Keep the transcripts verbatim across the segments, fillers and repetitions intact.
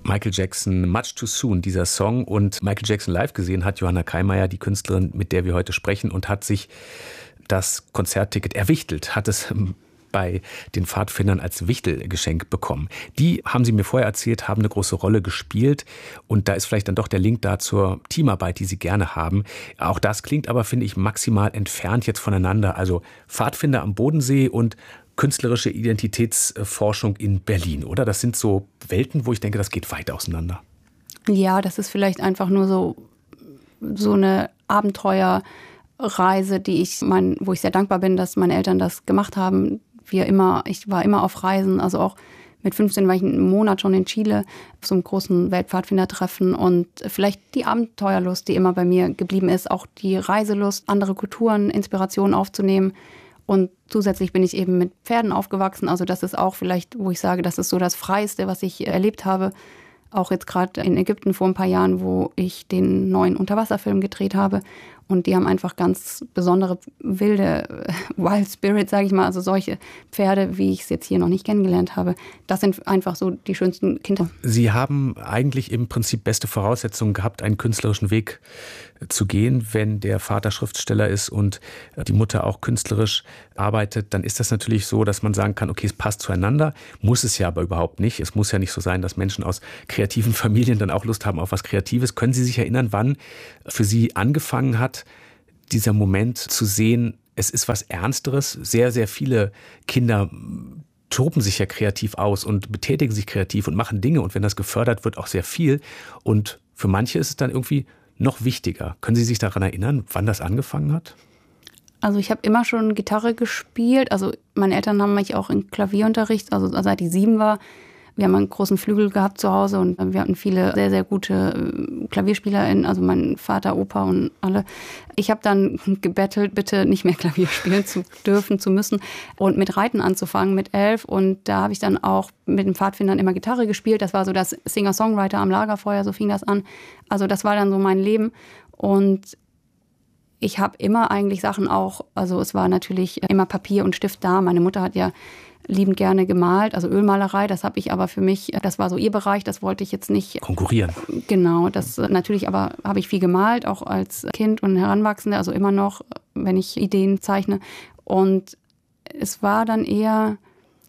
Michael Jackson, Much Too Soon, dieser Song. Und Michael Jackson live gesehen hat Johanna Keimeyer, die Künstlerin, mit der wir heute sprechen, und hat sich das Konzertticket erwichtelt, hat es bei den Pfadfindern als Wichtelgeschenk bekommen. Die, haben Sie mir vorher erzählt, haben eine große Rolle gespielt. Und da ist vielleicht dann doch der Link da zur Teamarbeit, die Sie gerne haben. Auch das klingt aber, finde ich, maximal entfernt jetzt voneinander. Also Pfadfinder am Bodensee und künstlerische Identitätsforschung in Berlin, oder? Das sind so Welten, wo ich denke, das geht weit auseinander. Ja, das ist vielleicht einfach nur so, so eine Abenteuerreise, die ich, mein, wo ich sehr dankbar bin, dass meine Eltern das gemacht haben. Wir immer, ich war immer auf Reisen, also auch mit fünfzehn war ich einen Monat schon in Chile auf so einem großen Weltpfadfindertreffen, und vielleicht die Abenteuerlust, die immer bei mir geblieben ist, auch die Reiselust, andere Kulturen, Inspirationen aufzunehmen. Und zusätzlich bin ich eben mit Pferden aufgewachsen, also das ist auch vielleicht, wo ich sage, das ist so das Freiste, was ich erlebt habe. Auch jetzt gerade in Ägypten vor ein paar Jahren, wo ich den neuen Unterwasserfilm gedreht habe. Und die haben einfach ganz besondere wilde Wild Spirit, sage ich mal, also solche Pferde, wie ich es jetzt hier noch nicht kennengelernt habe. Das sind einfach so die schönsten Kinder. Sie haben eigentlich im Prinzip beste Voraussetzungen gehabt, einen künstlerischen Weg zu gehen. Wenn der Vater Schriftsteller ist und die Mutter auch künstlerisch arbeitet, dann ist das natürlich so, dass man sagen kann, okay, es passt zueinander. Muss es ja aber überhaupt nicht. Es muss ja nicht so sein, dass Menschen aus kreativen Familien dann auch Lust haben auf was Kreatives. Können Sie sich erinnern, wann für Sie angefangen hat, dieser Moment zu sehen, es ist was Ernsteres? Sehr, sehr viele Kinder toben sich ja kreativ aus und betätigen sich kreativ und machen Dinge. Und wenn das gefördert wird, auch sehr viel. Und für manche ist es dann irgendwie noch wichtiger. Können Sie sich daran erinnern, wann das angefangen hat? Also ich habe immer schon Gitarre gespielt. Also meine Eltern haben mich auch in Klavierunterricht, also seit ich sieben war. Wir haben einen großen Flügel gehabt zu Hause und wir hatten viele sehr, sehr gute KlavierspielerInnen, also mein Vater, Opa und alle. Ich habe dann gebettelt, bitte nicht mehr Klavier spielen zu dürfen, zu müssen und mit Reiten anzufangen mit elf. Und da habe ich dann auch mit den Pfadfindern immer Gitarre gespielt. Das war so das Singer-Songwriter am Lagerfeuer, so fing das an. Also das war dann so mein Leben. Und ich habe immer eigentlich Sachen auch, also es war natürlich immer Papier und Stift da. Meine Mutter hat ja liebend gerne gemalt, also Ölmalerei, das habe ich aber für mich, das war so ihr Bereich, das wollte ich jetzt nicht konkurrieren. Genau, das natürlich, aber habe ich viel gemalt, auch als Kind und Heranwachsende, also immer noch, wenn ich Ideen zeichne. Und es war dann eher,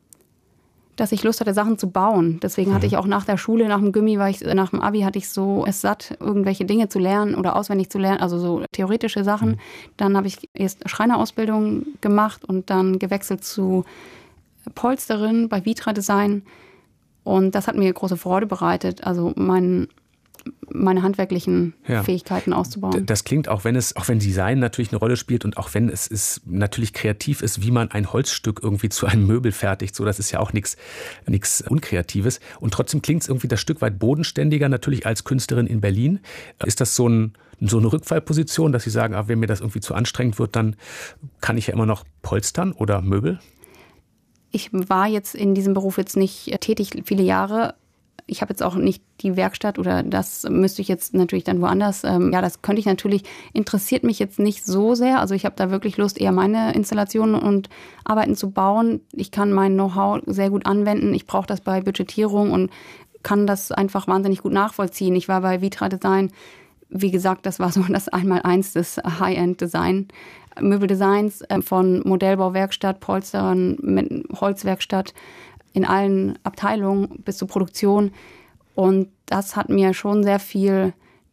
dass ich Lust hatte, Sachen zu bauen. Deswegen hatte ich auch nach der Schule, nach dem Gymi, war ich, nach dem Abi hatte ich so es satt, irgendwelche Dinge zu lernen oder auswendig zu lernen, also so theoretische Sachen. Mhm. Dann habe ich erst Schreinerausbildung gemacht und dann gewechselt zu Polsterin bei Vitra Design, und das hat mir große Freude bereitet, also mein, meine handwerklichen ja. Fähigkeiten auszubauen. Das klingt, auch wenn es, auch wenn Design natürlich eine Rolle spielt und auch wenn es ist, natürlich kreativ ist, wie man ein Holzstück irgendwie zu einem Möbel fertigt, so, das ist ja auch nichts nichts Unkreatives, und trotzdem klingt es irgendwie das Stück weit bodenständiger, natürlich als Künstlerin in Berlin. Ist das so ein so eine Rückfallposition, dass Sie sagen, ah, wenn mir das irgendwie zu anstrengend wird, dann kann ich ja immer noch polstern oder Möbel? Ich war jetzt in diesem Beruf jetzt nicht tätig viele Jahre. Ich habe jetzt auch nicht die Werkstatt, oder das müsste ich jetzt natürlich dann woanders. Ähm, ja, das könnte ich natürlich, interessiert mich jetzt nicht so sehr. Also ich habe da wirklich Lust, eher meine Installationen und Arbeiten zu bauen. Ich kann mein Know-how sehr gut anwenden. Ich brauche das bei Budgetierung und kann das einfach wahnsinnig gut nachvollziehen. Ich war bei Vitra Design, wie gesagt, das war so das Einmaleins des High-End-Design. Möbeldesigns von Modellbauwerkstatt, Polsterern, Holzwerkstatt, in allen Abteilungen bis zur Produktion. Und das hat mir schon sehr viel,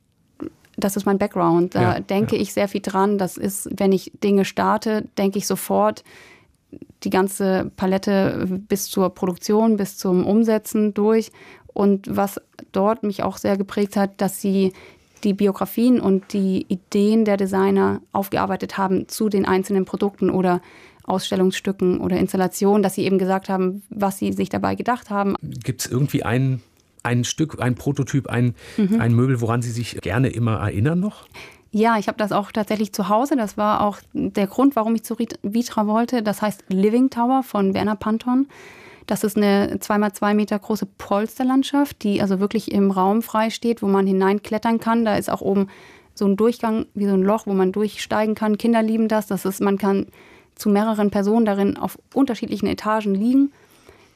das ist mein Background. Da ja, denke ja. ich sehr viel dran. Das ist, wenn ich Dinge starte, denke ich sofort die ganze Palette bis zur Produktion, bis zum Umsetzen durch. Und was dort mich auch sehr geprägt hat, dass sie die Biografien und die Ideen der Designer aufgearbeitet haben zu den einzelnen Produkten oder Ausstellungsstücken oder Installationen, dass sie eben gesagt haben, was sie sich dabei gedacht haben. Gibt es irgendwie ein, ein Stück, ein Prototyp, ein, mhm. ein Möbel, woran Sie sich gerne immer erinnern noch? Ja, ich habe das auch tatsächlich zu Hause. Das war auch der Grund, warum ich zu Vitra wollte. Das heißt Living Tower von Werner Panton. Das ist eine zwei mal zwei Meter große Polsterlandschaft, die also wirklich im Raum frei steht, wo man hineinklettern kann. Da ist auch oben so ein Durchgang, wie so ein Loch, wo man durchsteigen kann. Kinder lieben das. Das ist, man kann zu mehreren Personen darin auf unterschiedlichen Etagen liegen.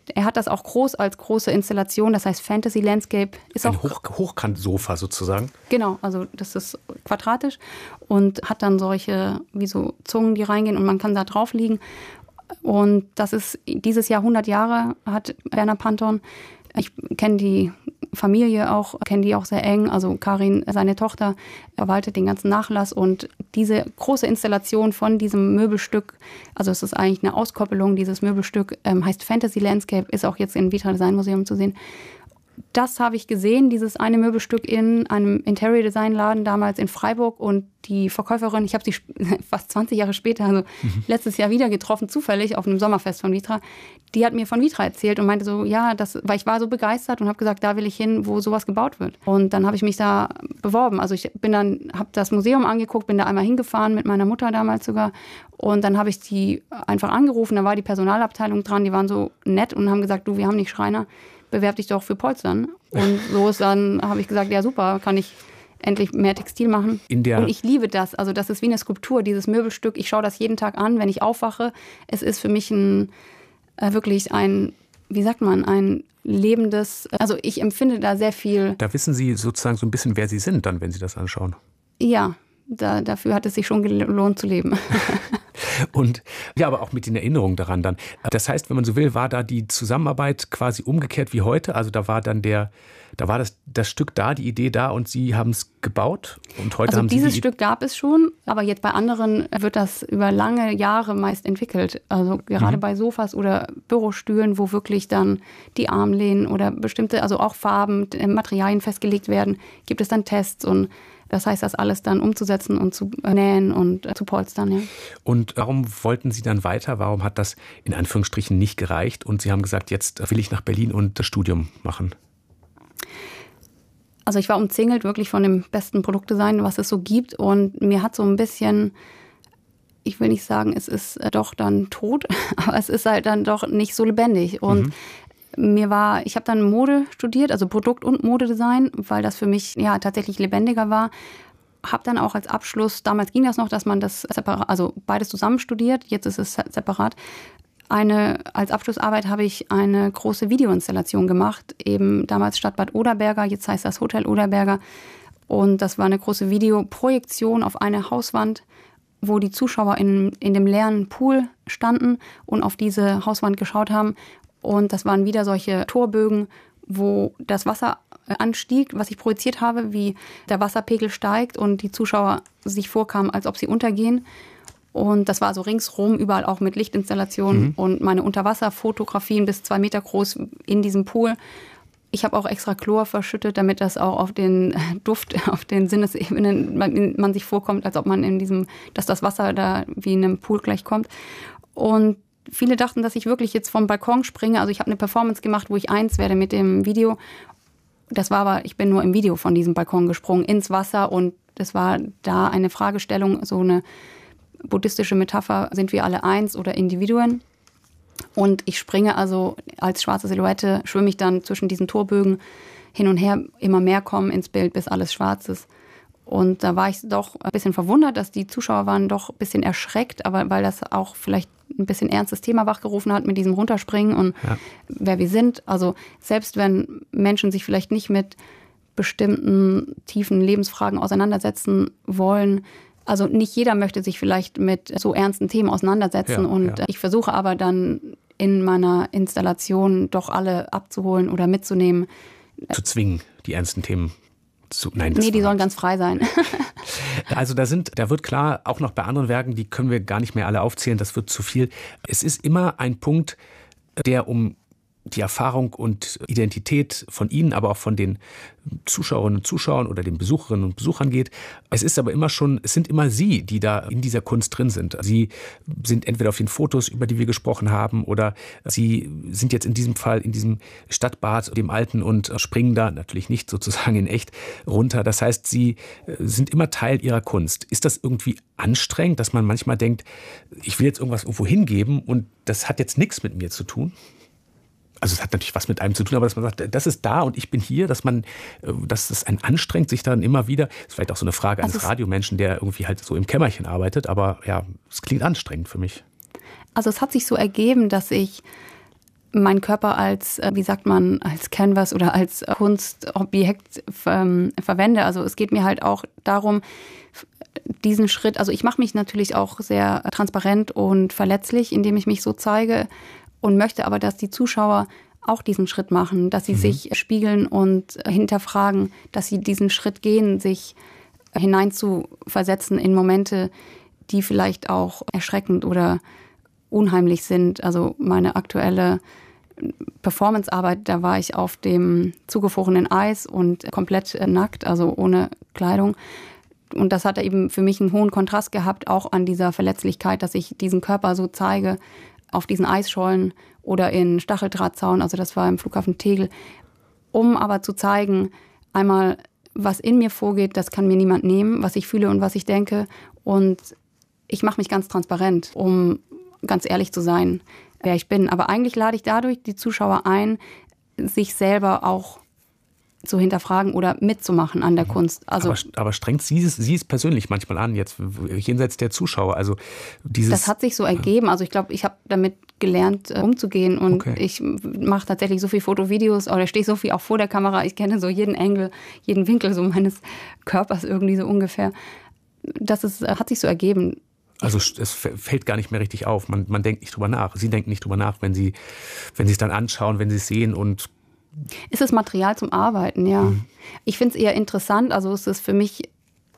Er hat das auch groß als große Installation, das heißt Fantasy Landscape. Ist Ein auch Hoch, Hochkantsofa sozusagen? Genau, also das ist quadratisch und hat dann solche, wie so Zungen, die reingehen und man kann da drauf liegen. Und das ist dieses Jahr hundert Jahre, hat Werner Panton. Ich kenne die Familie auch, kenne die auch sehr eng. Also Karin, seine Tochter, verwaltet den ganzen Nachlass. Und diese große Installation von diesem Möbelstück, also es ist eigentlich eine Auskoppelung, dieses Möbelstück ähm, heißt Fantasy Landscape, ist auch jetzt im Vitra Design Museum zu sehen. Das habe ich gesehen, dieses eine Möbelstück in einem Interior Design Laden damals in Freiburg und die Verkäuferin, ich habe sie fast zwanzig Jahre später, also mhm. letztes Jahr wieder getroffen, zufällig auf einem Sommerfest von Vitra, die hat mir von Vitra erzählt und meinte so, ja, das, weil ich war so begeistert und habe gesagt, da will ich hin, wo sowas gebaut wird. Und dann habe ich mich da beworben. Also ich bin dann, habe das Museum angeguckt, bin da einmal hingefahren mit meiner Mutter damals sogar und dann habe ich die einfach angerufen, da war die Personalabteilung dran, die waren so nett und haben gesagt, du, wir haben nicht Schreiner, bewerb dich doch für Polstern. Und so ist dann, habe ich gesagt, ja super, kann ich endlich mehr Textil machen. In der und ich liebe das. Also das ist wie eine Skulptur, dieses Möbelstück. Ich schaue das jeden Tag an, wenn ich aufwache. Es ist für mich ein, äh, wirklich ein, wie sagt man, ein lebendes, also ich empfinde da sehr viel. Da wissen Sie sozusagen so ein bisschen, wer Sie sind dann, wenn Sie das anschauen. Ja, da, dafür hat es sich schon gelohnt zu leben. Und ja, aber auch mit den Erinnerungen daran dann. Das heißt, wenn man so will, war da die Zusammenarbeit quasi umgekehrt wie heute. Also da war dann der, da war das, das Stück da, die Idee da und Sie haben es gebaut. Und heute also haben Sie dieses die Stück gab es schon, aber jetzt bei anderen wird das über lange Jahre meist entwickelt. Also gerade mhm. bei Sofas oder Bürostühlen, wo wirklich dann die Armlehnen oder bestimmte, also auch Farben, Materialien festgelegt werden, gibt es dann Tests und das heißt, das alles dann umzusetzen und zu nähen und zu polstern. Ja. Und warum wollten Sie dann weiter? Warum hat das in Anführungsstrichen nicht gereicht? Und Sie haben gesagt, jetzt will ich nach Berlin und das Studium machen. Also ich war umzingelt wirklich von dem besten Produktdesign, was es so gibt. Und mir hat so ein bisschen, ich will nicht sagen, es ist doch dann tot, aber es ist halt dann doch nicht so lebendig. Und mhm. Mir war, ich habe dann Mode studiert, also Produkt- und Modedesign, weil das für mich ja tatsächlich lebendiger war. Habe dann auch als Abschluss, damals ging das noch, dass man das separat, also beides zusammen studiert, jetzt ist es separat. Eine, als Abschlussarbeit habe ich eine große Videoinstallation gemacht, eben damals Stadtbad Oderberger, jetzt heißt das Hotel Oderberger. Und das war eine große Videoprojektion auf eine Hauswand, wo die Zuschauer in, in dem leeren Pool standen und auf diese Hauswand geschaut haben. Und das waren wieder solche Torbögen, wo das Wasser anstieg, was ich projiziert habe, wie der Wasserpegel steigt und die Zuschauer sich vorkamen, als ob sie untergehen. Und das war so ringsrum, überall auch mit Lichtinstallationen mhm. und meine Unterwasserfotografien bis zwei Meter groß in diesem Pool. Ich habe auch extra Chlor verschüttet, damit das auch auf den Duft, auf den Sinnesebenen man, man sich vorkommt, als ob man in diesem, dass das Wasser da wie in einem Pool gleich kommt. Und viele dachten, dass ich wirklich jetzt vom Balkon springe. Also ich habe eine Performance gemacht, wo ich eins werde mit dem Video. Das war aber, ich bin nur im Video von diesem Balkon gesprungen, ins Wasser. Und das war da eine Fragestellung, so eine buddhistische Metapher, sind wir alle eins oder Individuen? Und ich springe also als schwarze Silhouette, schwimme ich dann zwischen diesen Torbögen hin und her, immer mehr kommen ins Bild, bis alles schwarz ist. Und da war ich doch ein bisschen verwundert, dass die Zuschauer waren doch ein bisschen erschreckt, aber weil das auch vielleicht ein bisschen ernstes Thema wachgerufen hat mit diesem Runterspringen und ja. wer wir sind. Also selbst wenn Menschen sich vielleicht nicht mit bestimmten tiefen Lebensfragen auseinandersetzen wollen, also nicht jeder möchte sich vielleicht mit so ernsten Themen auseinandersetzen. Ja, und ja. ich versuche aber dann in meiner Installation doch alle abzuholen oder mitzunehmen. Zu zwingen, die ernsten Themen zu, nein, das nee, die sollen ganz frei sein. Also da sind, da wird klar, auch noch bei anderen Werken, die können wir gar nicht mehr alle aufzählen, das wird zu viel. Es ist immer ein Punkt, der um die Erfahrung und Identität von Ihnen, aber auch von den Zuschauerinnen und Zuschauern oder den Besucherinnen und Besuchern geht. Es ist aber immer schon, es sind immer Sie, die da in dieser Kunst drin sind. Sie sind entweder auf den Fotos, über die wir gesprochen haben, oder Sie sind jetzt in diesem Fall in diesem Stadtbad, dem alten, und springen da natürlich nicht sozusagen in echt runter. Das heißt, Sie sind immer Teil Ihrer Kunst. Ist das irgendwie anstrengend, dass man manchmal denkt, ich will jetzt irgendwas irgendwo hingeben und das hat jetzt nichts mit mir zu tun? Also es hat natürlich was mit einem zu tun, aber dass man sagt, das ist da und ich bin hier, dass man, dass es einen anstrengt, sich dann immer wieder, das ist vielleicht auch so eine Frage eines also Radiomenschen, der irgendwie halt so im Kämmerchen arbeitet, aber ja, es klingt anstrengend für mich. Also es hat sich so ergeben, dass ich meinen Körper als, wie sagt man, als Canvas oder als Kunstobjekt ähm, verwende. Also es geht mir halt auch darum, diesen Schritt, also ich mache mich natürlich auch sehr transparent und verletzlich, indem ich mich so zeige und möchte aber, dass die Zuschauer auch diesen Schritt machen, dass sie mhm. sich spiegeln und hinterfragen, dass sie diesen Schritt gehen, sich hineinzuversetzen in Momente, die vielleicht auch erschreckend oder unheimlich sind. Also meine aktuelle Performancearbeit, da war ich auf dem zugefrorenen Eis und komplett nackt, also ohne Kleidung. Und das hat eben für mich einen hohen Kontrast gehabt, auch an dieser Verletzlichkeit, dass ich diesen Körper so zeige, auf diesen Eisschollen oder in Stacheldrahtzaun, also das war im Flughafen Tegel, um aber zu zeigen, einmal, was in mir vorgeht, das kann mir niemand nehmen, was ich fühle und was ich denke. Und ich mache mich ganz transparent, um ganz ehrlich zu sein, wer ich bin. Aber eigentlich lade ich dadurch die Zuschauer ein, sich selber auch zu hinterfragen oder mitzumachen an der Kunst. Also, aber, aber strengt Sie es, Sie es persönlich manchmal an, jetzt jenseits der Zuschauer? Also dieses, das hat sich so ergeben. Also ich glaube, ich habe damit gelernt, äh, umzugehen. Und okay. ich mache tatsächlich so viel Fotovideos oder stehe so viel auch vor der Kamera. Ich kenne so jeden Engel, jeden Winkel so meines Körpers irgendwie so ungefähr. Das ist, hat sich so ergeben. Also es fällt gar nicht mehr richtig auf. Man, man denkt nicht drüber nach. Sie denken nicht drüber nach, wenn Sie, wenn Sie es dann anschauen, wenn Sie es sehen und ist es Material zum Arbeiten, ja. Mhm. Ich finde es eher interessant, also es ist für mich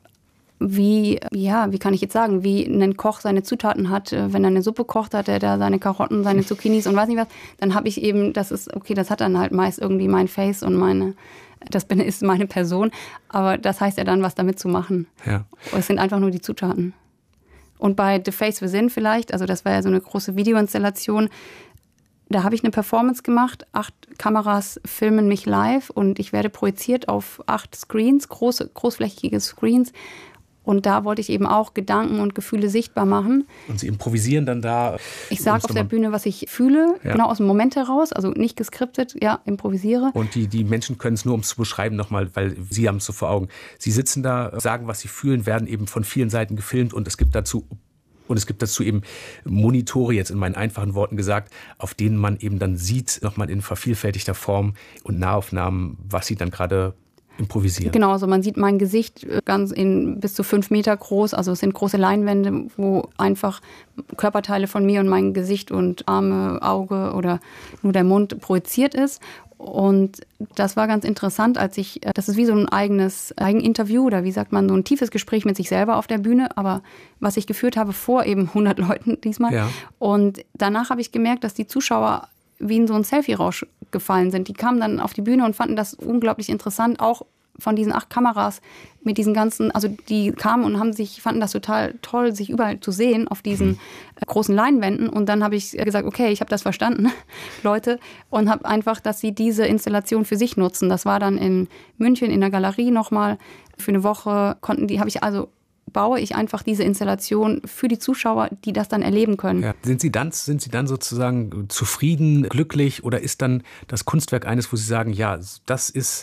wie, ja, wie kann ich jetzt sagen, wie ein Koch seine Zutaten hat, wenn er eine Suppe kocht, hat er da seine Karotten, seine Zucchinis und weiß nicht was, dann habe ich eben, das ist, okay, das hat dann halt meist irgendwie mein Face und meine, das bin, ist meine Person, aber das heißt ja dann, was damit zu machen. Ja. Es sind einfach nur die Zutaten. Und bei The Face Within vielleicht, also das war ja so eine große Videoinstallation, da habe ich eine Performance gemacht, acht Kameras filmen mich live und ich werde projiziert auf acht Screens, große, großflächige Screens. Und da wollte ich eben auch Gedanken und Gefühle sichtbar machen. Und Sie improvisieren dann da? Ich sage auf der Bühne, was ich fühle, ja. Genau aus dem Moment heraus, also nicht geskriptet, ja, improvisiere. Und die, die Menschen können es nur, um es zu beschreiben nochmal, weil Sie haben es so vor Augen. Sie sitzen da, sagen, was Sie fühlen, werden eben von vielen Seiten gefilmt und es gibt dazu Und es gibt dazu eben Monitore, jetzt in meinen einfachen Worten gesagt, auf denen man eben dann sieht, nochmal in vervielfältigter Form und Nahaufnahmen, was Sie dann gerade improvisieren. Genau, also man sieht mein Gesicht ganz in bis zu fünf Meter groß. Also es sind große Leinwände, wo einfach Körperteile von mir und mein Gesicht und Arme, Auge oder nur der Mund projiziert ist. Und das war ganz interessant, als ich, das ist wie so ein eigenes Eigeninterview oder wie sagt man, so ein tiefes Gespräch mit sich selber auf der Bühne, aber was ich geführt habe vor eben hundert Leuten diesmal. Ja. Und danach habe ich gemerkt, dass die Zuschauer wie in so ein Selfie-Rausch gefallen sind. Die kamen dann auf die Bühne und fanden das unglaublich interessant, auch von diesen acht Kameras mit diesen ganzen, also die kamen und haben sich, fanden das total toll, sich überall zu sehen auf diesen mhm. großen Leinwänden. Und dann habe ich gesagt, okay, ich habe das verstanden, Leute, und habe einfach, dass sie diese Installation für sich nutzen. Das war dann in München in der Galerie nochmal für eine Woche. Konnten die, habe ich also baue ich einfach diese Installation für die Zuschauer, die das dann erleben können. Ja. Sind Sie dann, sind Sie dann sozusagen zufrieden, glücklich oder ist dann das Kunstwerk eines, wo Sie sagen, ja, das ist,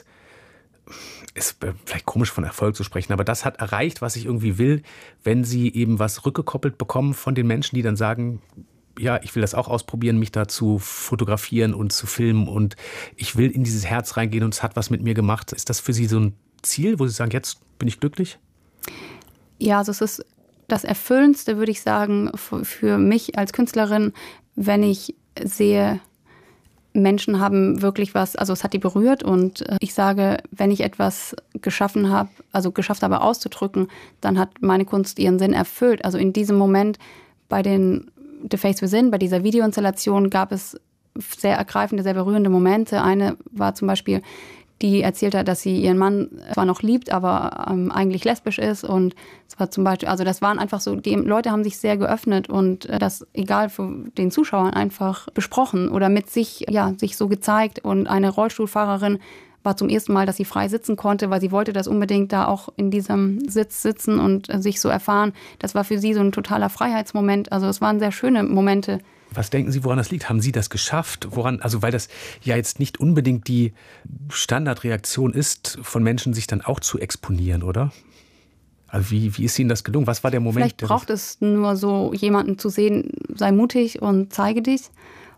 ist vielleicht komisch von Erfolg zu sprechen, aber das hat erreicht, was ich irgendwie will, wenn Sie eben was rückgekoppelt bekommen von den Menschen, die dann sagen, ja, ich will das auch ausprobieren, mich da zu fotografieren und zu filmen und ich will in dieses Herz reingehen und es hat was mit mir gemacht. Ist das für Sie so ein Ziel, wo Sie sagen, jetzt bin ich glücklich? Ja, also es ist das Erfüllendste, würde ich sagen, für mich als Künstlerin, wenn ich sehe, Menschen haben wirklich was, also es hat die berührt und ich sage, wenn ich etwas geschaffen habe, also geschafft habe auszudrücken, dann hat meine Kunst ihren Sinn erfüllt. Also in diesem Moment bei den The Face Within, bei dieser Videoinstallation gab es sehr ergreifende, sehr berührende Momente. Eine war zum Beispiel, die erzählt hat, dass sie ihren Mann zwar noch liebt, aber ähm, eigentlich lesbisch ist. Und es war zum Beispiel, also das waren einfach so, die Leute haben sich sehr geöffnet und äh, das, egal für den Zuschauern, einfach besprochen oder mit sich, ja, sich so gezeigt. Und eine Rollstuhlfahrerin war zum ersten Mal, dass sie frei sitzen konnte, weil sie wollte das unbedingt da auch in diesem Sitz sitzen und äh, sich so erfahren. Das war für sie so ein totaler Freiheitsmoment. Also es waren sehr schöne Momente. Was denken Sie, woran das liegt? Haben Sie das geschafft? Woran, also weil das ja jetzt nicht unbedingt die Standardreaktion ist, von Menschen sich dann auch zu exponieren, oder? Also wie, wie ist Ihnen das gelungen? Was war der Moment? Vielleicht braucht es nur so jemanden zu sehen, sei mutig und zeige dich.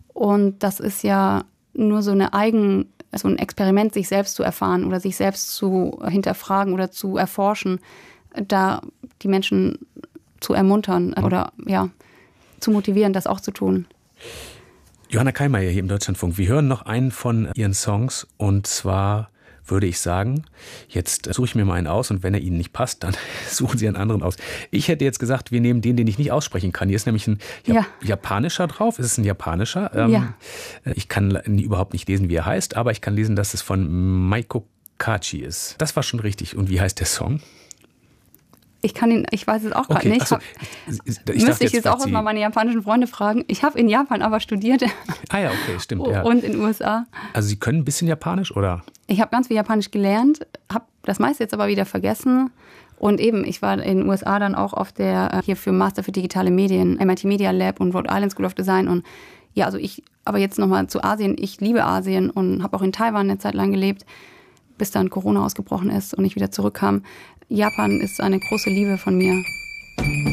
Und das ist ja nur so eine Eigen, so ein Experiment, sich selbst zu erfahren oder sich selbst zu hinterfragen oder zu erforschen, da die Menschen zu ermuntern oder ja, zu motivieren, das auch zu tun. Johanna Kallmeier hier im Deutschlandfunk. Wir hören noch einen von Ihren Songs und zwar würde ich sagen, jetzt suche ich mir mal einen aus und wenn er Ihnen nicht passt, dann suchen Sie einen anderen aus. Ich hätte jetzt gesagt, wir nehmen den, den ich nicht aussprechen kann. Hier ist nämlich ein Jap- ja. japanischer drauf. Es ist ein japanischer. Ähm, ja. Ich kann überhaupt nicht lesen, wie er heißt, aber ich kann lesen, dass es von Maiko Kachi ist. Das war schon richtig. Und wie heißt der Song? Ich kann ihn, ich weiß es auch gerade okay, nicht. So, ich ich müsste ich jetzt auch mal meine japanischen Freunde fragen. Ich habe in Japan aber studiert. Ah ja, okay, stimmt. Ja. Und in den U S A. Also Sie können ein bisschen Japanisch, oder? Ich habe ganz viel Japanisch gelernt, habe das meiste jetzt aber wieder vergessen. Und eben, ich war in den U S A dann auch auf der, hier für Master für digitale Medien, M I T Media Lab und Rhode Island School of Design. Und ja, also ich, aber jetzt nochmal zu Asien. Ich liebe Asien und habe auch in Taiwan eine Zeit lang gelebt, bis dann Corona ausgebrochen ist und ich wieder zurückkam. Japan ist eine große Liebe von mir.